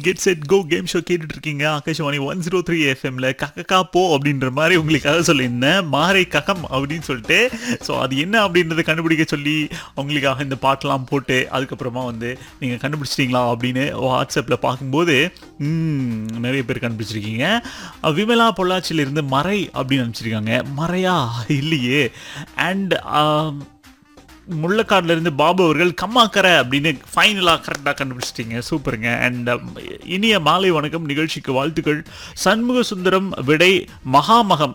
Get set go game show கேட்டுட்டு இருக்கீங்க ஆகாஷவாணி 103 எஃப்எம்ல கக்கா போ அப்படின்ற மாதிரி உங்களுக்காக சொல்லியிருந்தேன் மாறை ககம் அப்படின்னு சொல்லிட்டு. ஸோ அது என்ன அப்படின்றத கண்டுபிடிக்க சொல்லி உங்களுக்காக இந்த பாட்டெலாம் போட்டு அதுக்கப்புறமா வந்து நீங்கள் கண்டுபிடிச்சிட்டிங்களா அப்படின்னு வாட்ஸ்அப்பில் பார்க்கும்போது நிறைய பேர் கண்டுபிடிச்சிருக்கீங்க. விமலா பொள்ளாச்சியிலிருந்து மறை அப்படின்னு அனுப்பிச்சிருக்காங்க. மறையா இல்லையே. அண்ட் முள்ளக்காடுல இருந்து பாபு அவர்கள் கம்மாக்கரை அப்படின்னு ஃபைனலாக கரெக்டாக கண்டுபிடிச்சிட்டிங்க. சூப்பருங்க. அண்ட் இனிய மாலை வணக்கம், நிகழ்ச்சிக்கு வாழ்த்துக்கள். சண்முக சுந்தரம் விடை மகாமகம்.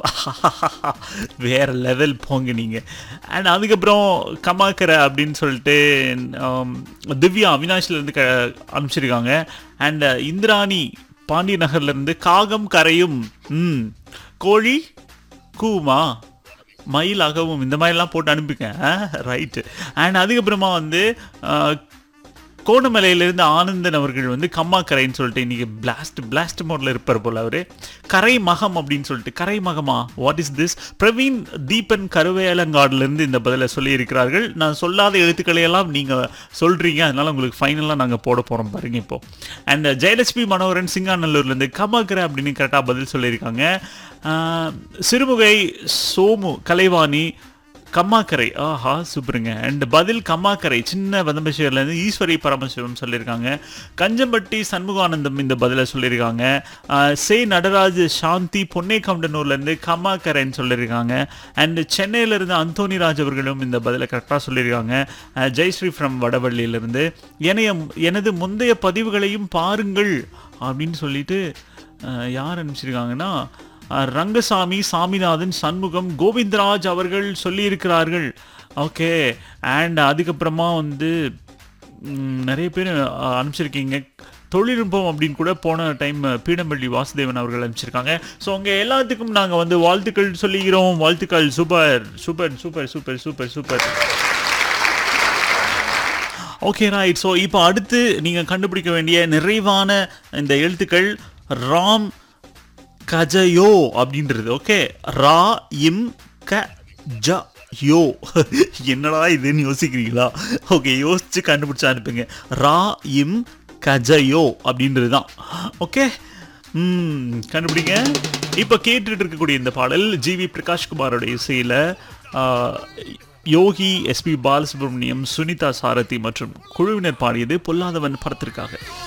வேற லெவல் போங்க நீங்கள். அண்ட் அதுக்கப்புறம் கம்மாக்கரை அப்படின்னு சொல்லிட்டு திவ்யா அவினாஷிலேருந்து அனுப்பிச்சிருக்காங்க. அண்ட் இந்திராணி பாண்டிய நகர்லேருந்து காகம் கரையும் கோழி கூமா மயிலாகவும் இந்த மாதிரிலாம் போட்டு அனுப்பிங்க. ரைட்டு. அண்ட் அதுக்கப்புறமா வந்து கோணமலையிலேருந்து ஆனந்தன் அவர்கள் வந்து கம்மாக்கரைன்னு சொல்லிட்டு இன்றைக்கி பிளாஸ்ட் மோடில் இருப்பார் போல் அவர். கரை மகம் அப்படின்னு சொல்லிட்டு கரை மகமா what is this? Praveen Deepan கருவேலங்காடுலேருந்து இந்த பதிலை சொல்லியிருக்கிறார்கள். நான் சொல்லாத எழுத்துக்களையெல்லாம் நீங்கள் சொல்கிறீங்க, அதனால் உங்களுக்கு ஃபைனலாக நாங்கள் போட போகிறோம் பாருங்க இப்போது. அண்ட் ஜெயலட்சுமி மனோகரன் சிங்காநல்லூர்லேருந்து கம்மாக்கரை அப்படின்னு கரெக்டாக பதில் சொல்லியிருக்காங்க. சிறுமுகை சோமு கலைவாணி கம்மாக்கரை. ஆஹா சூப்பருங்க. அண்ட் பதில் கம்மாக்கரை சின்ன வதம்பேஸ்வரிலேருந்து ஈஸ்வரி பரமசிவம் சொல்லியிருக்காங்க. கஞ்சம்பட்டி சண்முகானந்தம் இந்த பதிலை சொல்லியிருக்காங்க. சே நடராஜ் சாந்தி பொன்னேகவுண்டனூர்லேருந்து கம்மாக்கரைன்னு சொல்லியிருக்காங்க. அண்ட் சென்னையிலேருந்து அந்தோனிராஜ் அவர்களும் இந்த பதிலை கரெக்டாக சொல்லியிருக்காங்க. ஜெயஸ்ரீ ஃப்ரம் வடவள்ளியிலேருந்து எனது முந்தைய பதிவுகளையும் பாருங்கள் அப்படின்னு சொல்லிட்டு யார் அனுப்பிச்சிருக்காங்கன்னா ரங்கசாமி சாமிநாதன் சண்முகம் கோவிந்தராஜ் அவர்கள் சொல்லியிருக்கிறார்கள். ஓகே. அண்ட் அதுக்கப்புறமா வந்து நிறைய பேர் அனுப்பிச்சிருக்கீங்க. தொழில்நுட்பம் அப்படின்னு கூட போன டைம் பீடம்பள்ளி வாசுதேவன் அவர்கள் அனுப்பிச்சிருக்காங்க. ஸோ அவங்க எல்லாத்துக்கும் நாங்கள் வந்து வாழ்த்துக்கள் சொல்லிக்கிறோம். வாழ்த்துக்கள். Super super super super super super. Okay right. So இப்போ அடுத்து நீங்கள் கண்டுபிடிக்க வேண்டிய நிறைவான இந்த எழுத்துக்கள் ராம் கஜயோ அப்படின்றது. ஓகே. ரா இம் க ஜ யோ. என்னடா இதுன்னு யோசிக்கிறீங்களா? ஓகே, யோசிச்சு கண்டுபிடிச்சா அனுப்புங்க. ரா இம் கஜயோ அப்படின்றது தான். ஓகே, கண்டுபிடிங்க. இப்போ கேட்டுட்டு இருக்கக்கூடிய இந்த பாடல் ஜிவி பிரகாஷ்குமாரோட இசையில் யோகி, எஸ்பி பாலசுப்ரமணியம், சுனிதா சாரதி மற்றும் குழுவினர் பாடியது பொல்லாதவன் படத்திற்காக.